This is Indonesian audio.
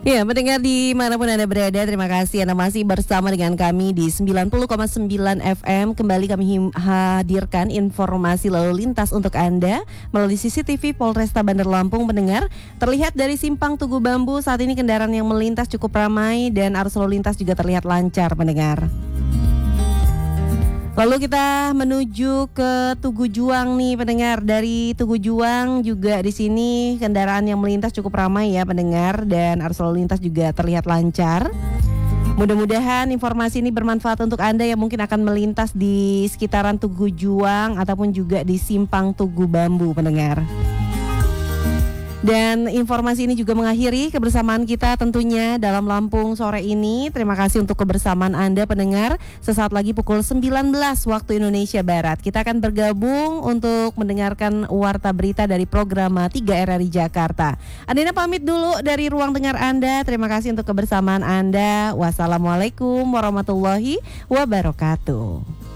Ya, mendengar dimanapun Anda berada, terima kasih Anda masih bersama dengan kami di 90,9 FM. Kembali kami hadirkan informasi lalu lintas untuk Anda melalui CCTV Polresta Bandar Lampung. Mendengar, terlihat dari Simpang Tugu Bambu saat ini kendaraan yang melintas cukup ramai dan arus lalu lintas juga terlihat lancar, mendengar. Lalu kita menuju ke Tugu Juang nih pendengar. Dari Tugu Juang juga di sini kendaraan yang melintas cukup ramai ya pendengar, dan arus lalu lintas juga terlihat lancar. Mudah-mudahan informasi ini bermanfaat untuk Anda yang mungkin akan melintas di sekitaran Tugu Juang ataupun juga di Simpang Tugu Bambu pendengar. Dan informasi ini juga mengakhiri kebersamaan kita tentunya dalam Lampung sore ini. Terima kasih untuk kebersamaan Anda pendengar. Sesaat lagi pukul 19 waktu Indonesia Barat, kita akan bergabung untuk mendengarkan warta berita dari program 3 RRI Jakarta. Andina pamit dulu dari ruang dengar Anda. Terima kasih untuk kebersamaan Anda. Wassalamualaikum warahmatullahi wabarakatuh.